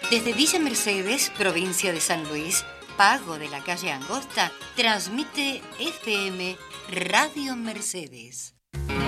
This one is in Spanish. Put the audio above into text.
Desde Villa Mercedes, provincia de San Luis, Pago de la calle Angosta, transmite FM Radio Mercedes.